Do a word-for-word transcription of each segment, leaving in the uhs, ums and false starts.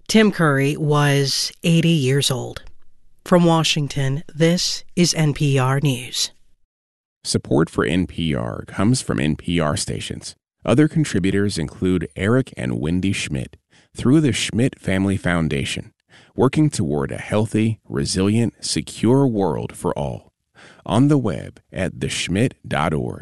Tim Curry was eighty years old. From Washington, this is N P R News. Support for N P R comes from N P R stations. Other contributors include Eric and Wendy Schmidt through the Schmidt Family Foundation, working toward a healthy, resilient, secure world for all. On the web at the schmidt dot org.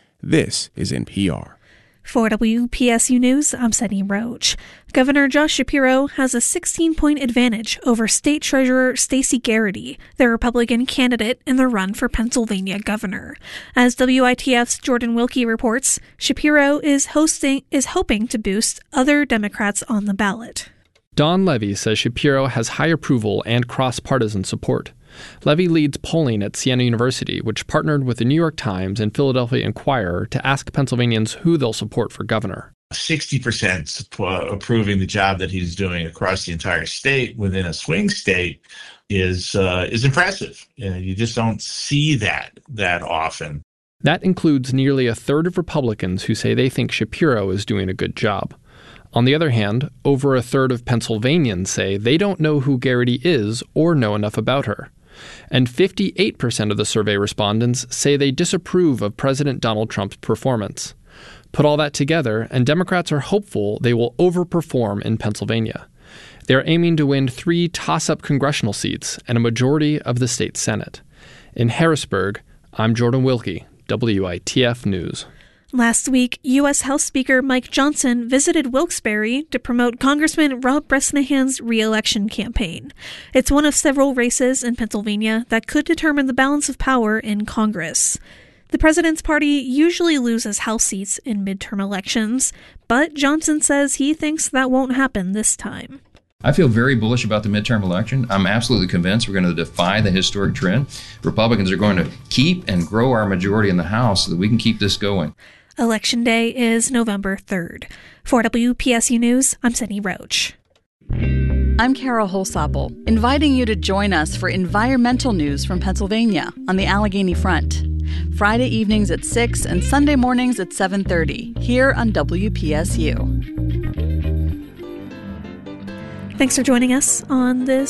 This is N P R. For W P S U News, I'm Sunny Roach. Governor Josh Shapiro has a sixteen-point advantage over State Treasurer Stacey Garrity, the Republican candidate in the run for Pennsylvania governor. As W I T F's Jordan Wilkie reports, Shapiro is hosting is hoping to boost other Democrats on the ballot. Don Levy says Shapiro has high approval and cross-partisan support. Levy leads polling at Siena University, which partnered with the New York Times and Philadelphia Inquirer to ask Pennsylvanians who they'll support for governor. sixty percent approving the job that he's doing across the entire state within a swing state is uh, is impressive. You know, you just don't see that that often. That includes nearly a third of Republicans who say they think Shapiro is doing a good job. On the other hand, over a third of Pennsylvanians say they don't know who Garrity is or know enough about her. And fifty-eight percent of the survey respondents say they disapprove of President Donald Trump's performance. Put all that together, and Democrats are hopeful they will overperform in Pennsylvania. They're aiming to win three toss-up congressional seats and a majority of the state Senate. In Harrisburg, I'm Jordan Wilkie, W I T F News. Last week, U S House Speaker Mike Johnson visited Wilkes-Barre to promote Congressman Rob Bresnahan's re-election campaign. It's one of several races in Pennsylvania that could determine the balance of power in Congress. The president's party usually loses House seats in midterm elections, but Johnson says he thinks that won't happen this time. I feel very bullish about the midterm election. I'm absolutely convinced we're going to defy the historic trend. Republicans are going to keep and grow our majority in the House so that we can keep this going. Election Day is November third. For W P S U News, I'm Sunny Roach. I'm Carol Holsapple, inviting you to join us for environmental news from Pennsylvania on the Allegheny Front. Friday evenings at six and Sunday mornings at seven thirty, here on W P S U. Thanks for joining us on this